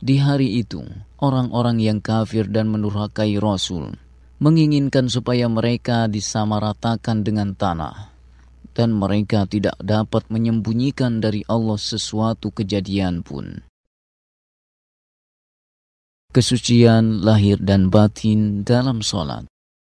Di hari itu, orang-orang yang kafir dan mendurhakai Rasul menginginkan supaya mereka disamaratakan dengan tanah, dan mereka tidak dapat menyembunyikan dari Allah sesuatu kejadian pun. Kesucian lahir dan batin dalam sholat.